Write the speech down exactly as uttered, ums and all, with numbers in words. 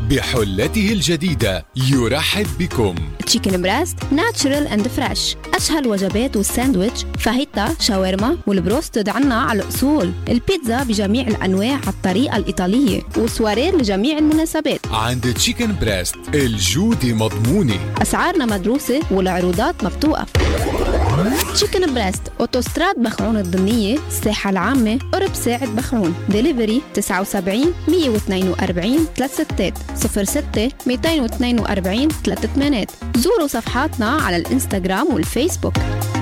بحلته الجديدة يرحب بكم. تشيكن بريست ناتشرال اند فريش. أشهى الوجبات والساندويتش، فاهيتا، شاورما والبروستد عنا على الأصول. البيتزا بجميع الأنواع على الطريقة الإيطالية، وسوارير لجميع المناسبات. عند تشيكن بريست الجودة مضمونة، أسعارنا مدروسة والعروضات مبطوءة. تشيكن بريست، أوتوستراد بخعون الضمنية، الساحة العامة، قرب ساعة بخعون. ديليفري تسعة وسبعين مية واثنين وأربعين ثلاثة ستات صفر ستة مئتين واثنين وأربعين ثلاثة ثمانيات. زوروا صفحاتنا على الإنستغرام والفيسبوك.